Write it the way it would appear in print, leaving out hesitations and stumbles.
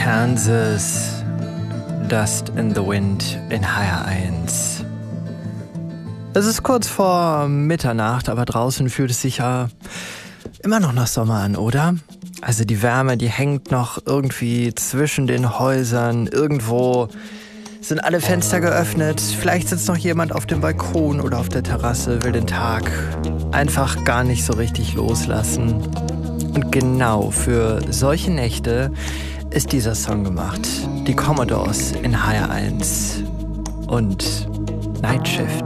Kansas, Dust in the Wind in HR1. Es ist kurz vor Mitternacht, aber draußen fühlt es sich ja immer noch nach Sommer an, oder? Also die Wärme, die hängt noch irgendwie zwischen den Häusern. Irgendwo sind alle Fenster geöffnet. Vielleicht sitzt noch jemand auf dem Balkon oder auf der Terrasse, will den Tag einfach gar nicht so richtig loslassen. Und genau für solche Nächte ist dieser Song gemacht. Die Commodores in HR1 und Night Shift.